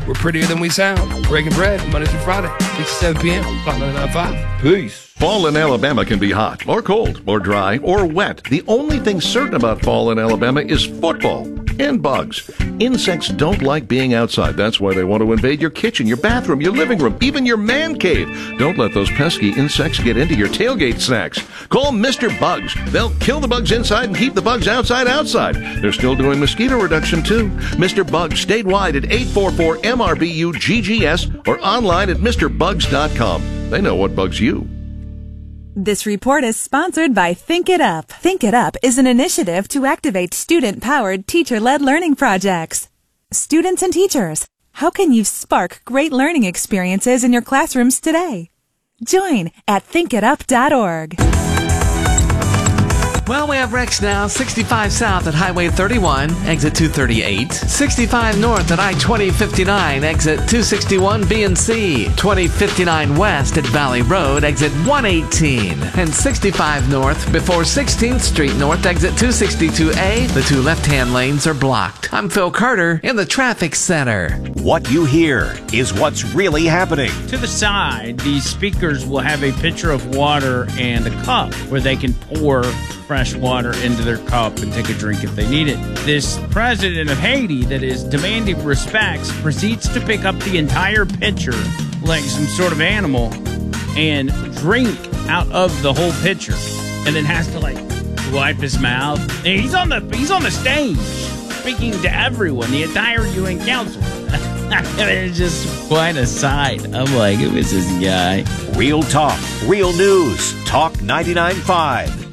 We're prettier than we sound. Breaking bread Monday through Friday, 6 to 7 p.m. on 99.5. Peace. Fall in Alabama can be hot, or cold, or dry, or wet. The only thing certain about fall in Alabama is football and bugs. Insects don't like being outside. That's why they want to invade your kitchen, your bathroom, your living room, even your man cave. Don't let those pesky insects get into your tailgate snacks. Call Mr. Bugs. They'll kill the bugs inside and keep the bugs outside. They're still doing mosquito reduction, too. Mr. Bugs statewide at 844-MRBU-GGS or online at MrBugs.com. They know what bugs you. This report is sponsored by Think It Up. Think It Up is an initiative to activate student-powered, teacher-led learning projects. Students and teachers, how can you spark great learning experiences in your classrooms today? Join at thinkitup.org. Well, we have wrecks now. 65 south at Highway 31, exit 238. 65 north at I-2059, exit 261 B and C. 2059 west at Valley Road, exit 118. And 65 north before 16th Street north, exit 262A. The two left-hand lanes are blocked. I'm Phil Carter in the traffic center. What you hear is what's really happening. To the side, these speakers will have a pitcher of water and a cup where they can pour fresh water into their cup and take a drink if they need it. This president of Haiti that is demanding respects proceeds to pick up the entire pitcher like some sort of animal and drink out of the whole pitcher, and then has to wipe his mouth. And he's on the stage speaking to everyone, the entire UN Council. It's just quite a sight. I'm like, who is this guy? Real talk, real news. Talk 99.5.